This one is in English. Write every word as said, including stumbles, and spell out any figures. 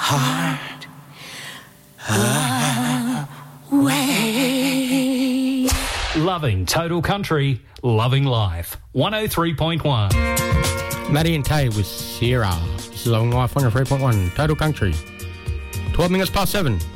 heart away. Loving Total Country, loving life. one oh three point one. Maddie and Tay with Sierra. This is Loving Life one oh three point one. Total Country. twelve minutes past seven.